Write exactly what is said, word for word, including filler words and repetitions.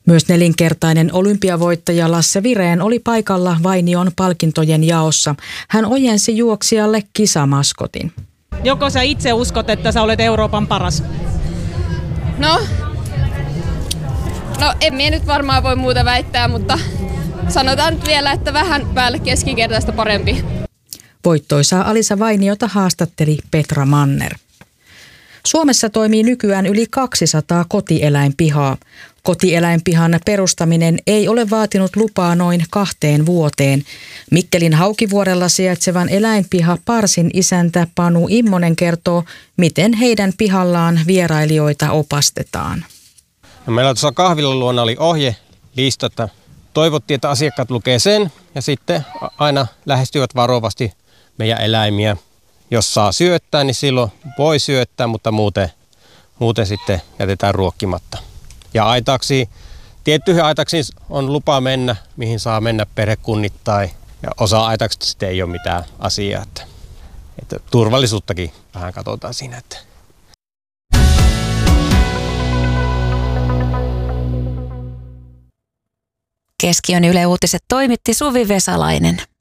Myös nelinkertainen olympiavoittaja Lasse Vireen oli paikalla Vainion palkintojen jaossa. Hän ojensi juoksijalle kisamaskotin. Joko sä itse uskot, että sä olet Euroopan paras? No, no en minä nyt varmaan voi muuta väittää, mutta sanotaan nyt vielä, että vähän päälle keskikertaista parempi. Voittoisaa Alisa Vainiota haastatteli Petra Manner. Suomessa toimii nykyään yli kaksisataa kotieläinpihaa. Kotieläinpihan perustaminen ei ole vaatinut lupaa noin kahteen vuoteen. Mikkelin Haukivuorella sijaitsevan eläinpiha Parsin isäntä Panu Immonen kertoo, miten heidän pihallaan vierailijoita opastetaan. No, meillä tuossa kahvilan luona oli ohjelista, että toivottiin, että asiakkaat lukee sen ja sitten aina lähestyvät varovasti meidän eläimiä. Jos saa syöttää, niin silloin voi syöttää, mutta muuten, muuten sitten jätetään ruokkimatta. Ja aitaksiin, tiettyihin aitaksiin on lupa mennä, mihin saa mennä perhekunnittain. Ja osa aitaksista sitten ei ole mitään asiaa. Että, että turvallisuuttakin vähän katsotaan siinä. Että. Keskiön Yle Uutiset toimitti Suvi Vesalainen.